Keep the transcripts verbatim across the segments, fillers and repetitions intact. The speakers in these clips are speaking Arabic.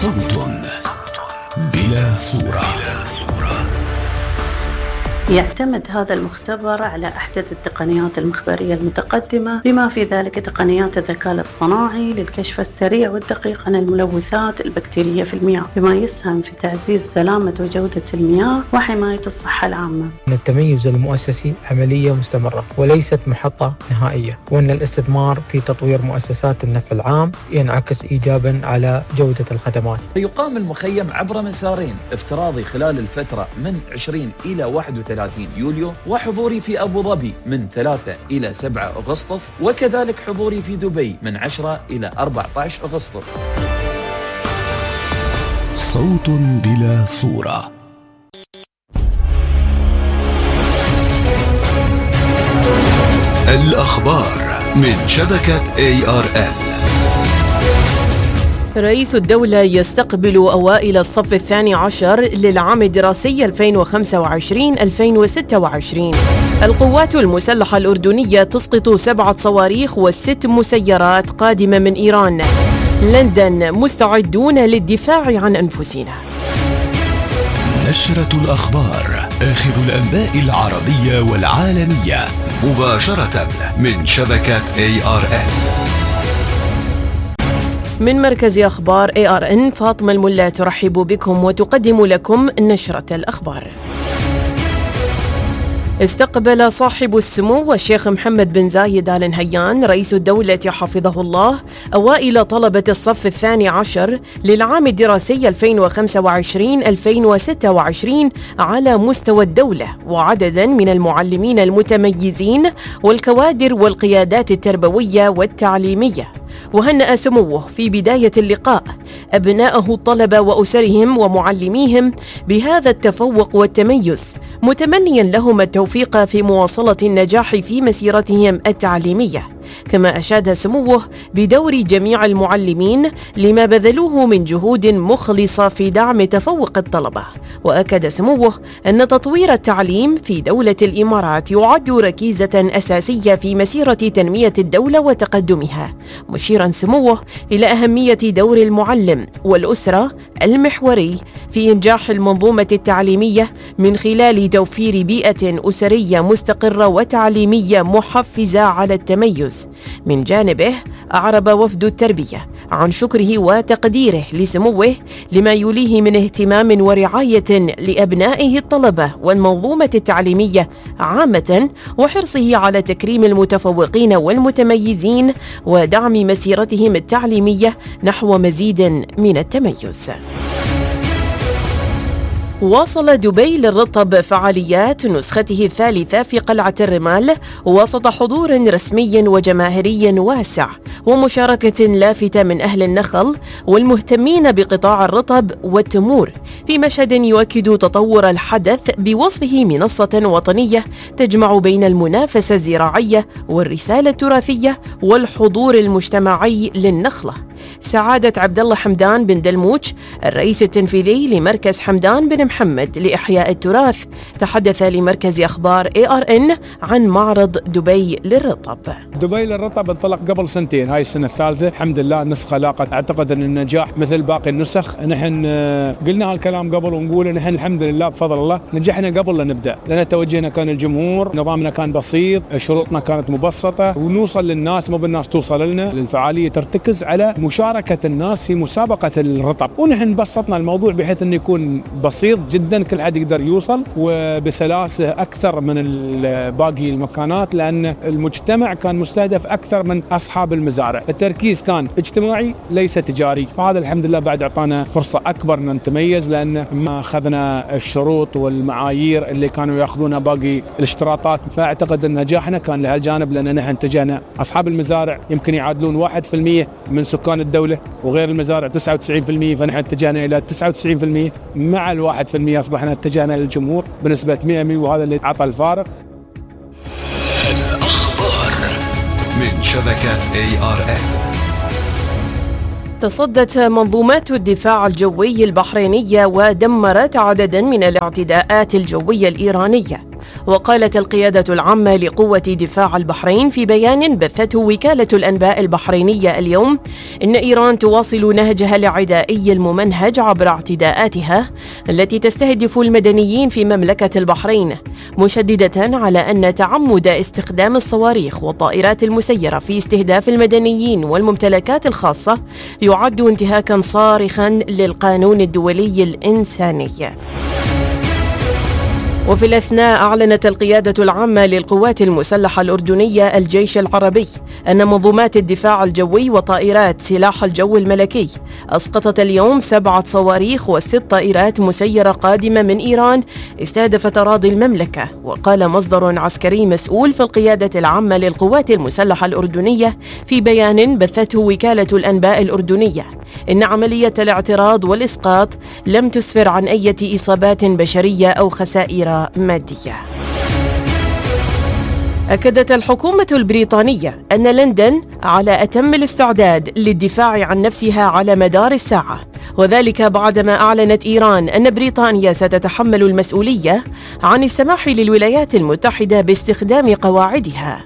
صوت بلا صورة. يعتمد هذا المختبر على أحدث التقنيات المخبرية المتقدمة، بما في ذلك تقنيات الذكاء الاصطناعي للكشف السريع والدقيق عن الملوثات البكتيرية في المياه، بما يسهم في تعزيز سلامة وجودة المياه وحماية الصحة العامة. التميز المؤسسي عملية مستمرة وليست محطة نهائية، وأن الاستثمار في تطوير مؤسسات النفع العام ينعكس إيجابا على جودة الخدمات. يقام المخيم عبر مسارين: افتراضي خلال الفترة من عشرين إلى واحد وثلاثين يوليو، وحضوري في أبو ظبي من ثلاثة إلى سبعة أغسطس، وكذلك حضوري في دبي من عشرة إلى أربعة عشر أغسطس. صوت بلا صورة. الأخبار من شبكة إيه آر إل. رئيس الدولة يستقبل أوائل الصف الثاني عشر للعام الدراسي ألفين وخمسة وعشرين ألفين وستة وعشرين. القوات المسلحة الأردنية تسقط سبعة صواريخ وست مسيرات قادمة من إيران. لندن مستعدون للدفاع عن أنفسنا. نشرة الأخبار، آخر الأنباء العربية والعالمية مباشرة من شبكة إيه آر إل. من مركز أخبار إيه آر إن، فاطمة الملا ترحب بكم وتقدم لكم نشرة الأخبار. استقبل صاحب السمو والشيخ محمد بن زايد آل نهيان رئيس الدولة حفظه الله أوائل طلبة الصف الثاني عشر للعام الدراسي ألفين وخمسة وعشرين ألفين وستة وعشرين على مستوى الدولة، وعددا من المعلمين المتميزين والكوادر والقيادات التربوية والتعليمية. وهنأ سموه في بداية اللقاء أبناءه الطلبة وأسرهم ومعلميهم بهذا التفوق والتميز، متمنيا لهم التوفيق في مواصلة النجاح في مسيرتهم التعليمية. كما أشاد سموه بدور جميع المعلمين لما بذلوه من جهود مخلصة في دعم تفوق الطلبة. وأكد سموه أن تطوير التعليم في دولة الإمارات يعد ركيزة أساسية في مسيرة تنمية الدولة وتقدمها، مشيرا سموه إلى أهمية دور المعلم والأسرة المحوري في إنجاح المنظومة التعليمية من خلال توفير بيئة أسرية مستقرة وتعليمية محفزة على التميز. من جانبه أعرب وفد التربية عن شكره وتقديره لسموه لما يوليه من اهتمام ورعاية لأبنائه الطلبة والمنظومة التعليمية عامة، وحرصه على تكريم المتفوقين والمتميزين ودعم مسيرتهم التعليمية نحو مزيد من التميز. واصل دبي للرطب فعاليات نسخته الثالثة في قلعة الرمال وسط حضور رسمي وجماهيري واسع ومشاركة لافتة من أهل النخل والمهتمين بقطاع الرطب والتمور، في مشهد يؤكد تطور الحدث بوصفه منصة وطنية تجمع بين المنافسة الزراعية والرسالة التراثية والحضور المجتمعي للنخلة. سعادة عبد الله حمدان بن دلموش الرئيس التنفيذي لمركز حمدان بن محمد لإحياء التراث تحدث لمركز أخبار إيه آر إن عن معرض دبي للرطب. دبي للرطب انطلق قبل سنتين، هاي السنة الثالثة الحمد لله. النسخة لاقت أعتقد أن النجاح مثل باقي النسخ. نحن قلنا هالكلام قبل ونقول نحن الحمد لله بفضل الله نجحنا قبل لا نبدأ، لأن توجهنا كان الجمهور، نظامنا كان بسيط، شروطنا كانت مبسطة، ونوصل للناس مو بالناس توصل لنا. للفعالية ترتكز على مشاركة الناس في مسابقة الرطب، ونحن بسطنا الموضوع بحيث أنه يكون بسيط جدا، كل حد يقدر يوصل وبسلاسة أكثر من باقي المكانات، لأن المجتمع كان مستهدف أكثر من أصحاب المزارع. التركيز كان اجتماعي ليس تجاري، فهذا الحمد لله بعد أعطانا فرصة أكبر أن نتميز، لأن ما أخذنا الشروط والمعايير اللي كانوا يأخذونها باقي الاشتراطات. فأعتقد أن نجاحنا كان لهالجانب، لأن نحن اتجهنا أصحاب المزارع يمكن يعادلون واحد في المية من سكان الدولة، وغير المزارع تسعة وتسعين بالمئة، فنحن اتجهنا إلى تسعة وتسعين بالمئة مع الواحد في المئة، أصبحنا اتجهنا للجمهور بنسبة مئة بالمئة، وهذا اللي عطى الفارق. الأخبار من شبكة إيه آر إل. تصدت منظومات الدفاع الجوي البحرينية ودمرت عددا من الاعتداءات الجوية الإيرانية، وقالت القيادة العامة لقوة دفاع البحرين في بيان بثته وكالة الأنباء البحرينية اليوم إن إيران تواصل نهجها العدائي الممنهج عبر اعتداءاتها التي تستهدف المدنيين في مملكة البحرين، مشددة على أن تعمد استخدام الصواريخ والطائرات المسيرة في استهداف المدنيين والممتلكات الخاصة يعد انتهاكا صارخا للقانون الدولي الإنساني. وفي الأثناء أعلنت القيادة العامة للقوات المسلحة الأردنية الجيش العربي أن منظومات الدفاع الجوي وطائرات سلاح الجو الملكي أسقطت اليوم سبعة صواريخ وست طائرات مسيرة قادمة من إيران استهدفت أراضي المملكة. وقال مصدر عسكري مسؤول في القيادة العامة للقوات المسلحة الأردنية في بيان بثته وكالة الأنباء الأردنية إن عملية الاعتراض والإسقاط لم تسفر عن أي إصابات بشرية أو خسائر مادية. أكدت الحكومة البريطانية أن لندن على أتم الاستعداد للدفاع عن نفسها على مدار الساعة، وذلك بعدما أعلنت إيران أن بريطانيا ستتحمل المسؤولية عن السماح للولايات المتحدة باستخدام قواعدها.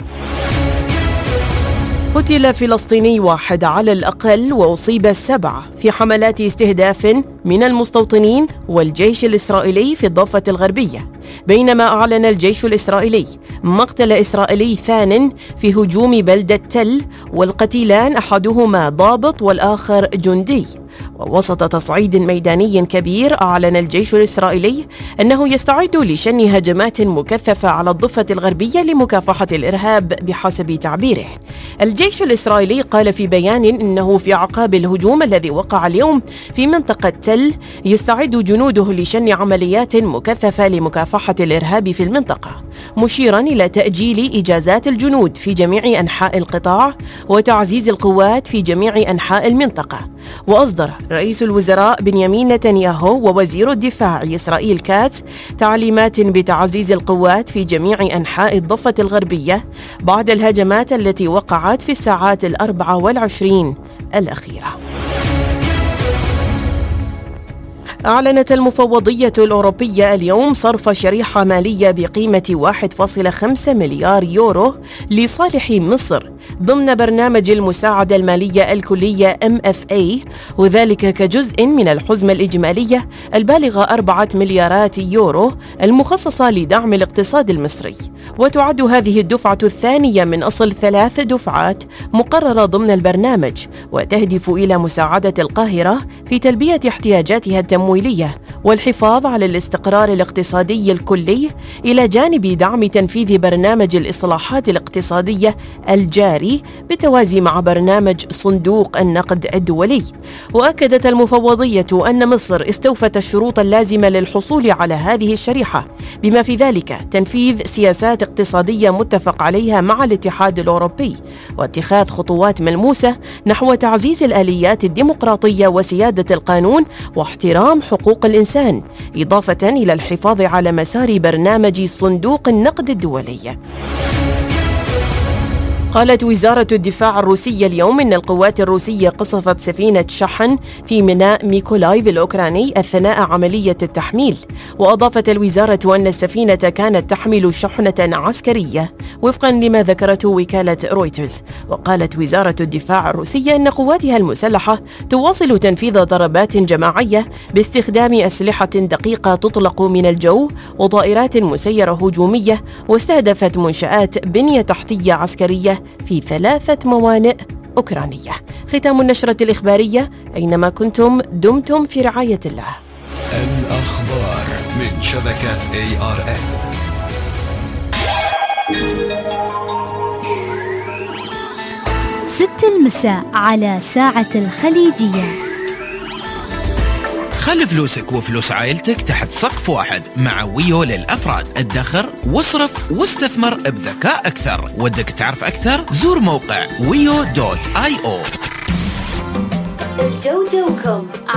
قتل فلسطيني واحد على الأقل وأصيب السبعة في حملات استهداف من المستوطنين والجيش الإسرائيلي في الضفة الغربية، بينما أعلن الجيش الإسرائيلي مقتل إسرائيلي ثان في هجوم بلدة تل، والقتيلان أحدهما ضابط والآخر جندي. ووسط تصعيد ميداني كبير أعلن الجيش الإسرائيلي أنه يستعد لشن هجمات مكثفة على الضفة الغربية لمكافحة الإرهاب بحسب تعبيره. الجيش الإسرائيلي قال في بيان إنه في أعقاب الهجوم الذي وقع اليوم في منطقة تل يستعد جنوده لشن عمليات مكثفة لمكافحة الإرهاب في المنطقة، مشيرا إلى تأجيل إجازات الجنود في جميع أنحاء القطاع وتعزيز القوات في جميع أنحاء المنطقة. وأصدر رئيس الوزراء بنيامين نتنياهو ووزير الدفاع إسرائيل كاتس تعليمات بتعزيز القوات في جميع أنحاء الضفة الغربية بعد الهجمات التي وقعت في الساعات الأربع والعشرين الأخيرة. أعلنت المفوضية الأوروبية اليوم صرف شريحة مالية بقيمة واحد فاصلة خمسة مليار يورو لصالح مصر ضمن برنامج المساعدة المالية الكلية إم إف إيه، وذلك كجزء من الحزمة الإجمالية البالغة أربعة مليارات يورو المخصصة لدعم الاقتصاد المصري. وتعد هذه الدفعة الثانية من أصل ثلاث دفعات مقررة ضمن البرنامج، وتهدف إلى مساعدة القاهرة في تلبية احتياجاتها التمويلية والحفاظ على الاستقرار الاقتصادي الكلي، إلى جانب دعم تنفيذ برنامج الإصلاحات الاقتصادية الجاري بالتوازي مع برنامج صندوق النقد الدولي. وأكدت المفوضية أن مصر استوفت الشروط اللازمة للحصول على هذه الشريحة، بما في ذلك تنفيذ سياسات اقتصادية متفق عليها مع الاتحاد الأوروبي، واتخاذ خطوات ملموسة نحو تعزيز الآليات الديمقراطية وسيادة القانون واحترام حقوق الإنسان، إضافة إلى الحفاظ على مسار برنامج صندوق النقد الدولي. قالت وزارة الدفاع الروسية اليوم إن القوات الروسية قصفت سفينة شحن في ميناء ميكولايف الأوكراني أثناء عملية التحميل. وأضافت الوزارة أن السفينة كانت تحمل شحنة عسكرية وفقا لما ذكرته وكالة رويترز. وقالت وزارة الدفاع الروسية أن قواتها المسلحة تواصل تنفيذ ضربات جماعية باستخدام أسلحة دقيقة تطلق من الجو وطائرات مسيرة هجومية، واستهدفت منشآت بنية تحتية عسكرية في ثلاثة موانئ أوكرانية. ختام النشرة الإخبارية، أينما كنتم دمتم في رعاية الله. الأخبار من شبكة إيه آر إن. ست المساء على ساعة الخليجية. خلي فلوسك وفلوس عائلتك تحت سقف واحد مع ويو للأفراد. ادخر واصرف واستثمر بذكاء أكثر. ودك تعرف أكثر؟ زور موقع ويو دوت آي أو. الجو جوكم.